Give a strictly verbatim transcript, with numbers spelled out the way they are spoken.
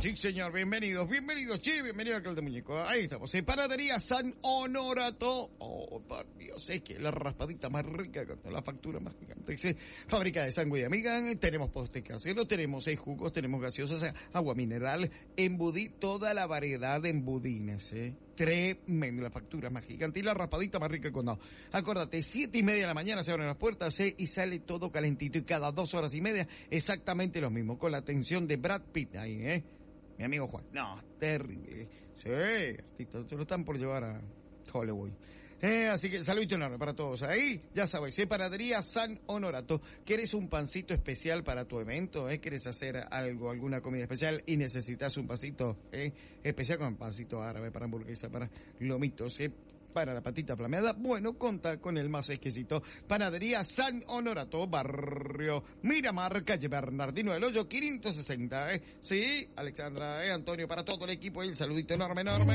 Sí, señor, bienvenidos, bienvenidos, che, bienvenido al Club de Muñeco. Ahí estamos, en Panadería San Honorato. Oh, por Dios, es que la raspadita más rica con la factura más gigante. Dice, fábrica de sándwich de amiga, tenemos postes caseros, tenemos eh, jugos, tenemos gaseosas, agua mineral, embudí, toda la variedad de embudines, eh. Tremendo, la factura más gigante y la raspadita más rica con no. Acuérdate, siete y media de la mañana se abren las puertas eh, y sale todo calentito y cada dos horas y media exactamente lo mismo, con la atención de Brad Pitt ahí, eh. Mi amigo Juan. No, terrible. Sí, se lo están por llevar a Hollywood. Eh, así que saludito enorme para todos ahí. Ya sabéis, eh, Panadería San Honorato. ¿Quieres un pancito especial para tu evento? Eh? ¿Quieres hacer algo, alguna comida especial y necesitas un pancito eh, especial con pancito árabe para hamburguesa, para lomitos, eh? Para la patita flameada? Bueno, conta con el más exquisito. Panadería San Honorato, barrio Miramar, calle Bernardino del Hoyo, quinientos sesenta, ¿eh? Sí, Alexandra, ¿eh? Antonio, para todo el equipo, el saludito enorme, enorme.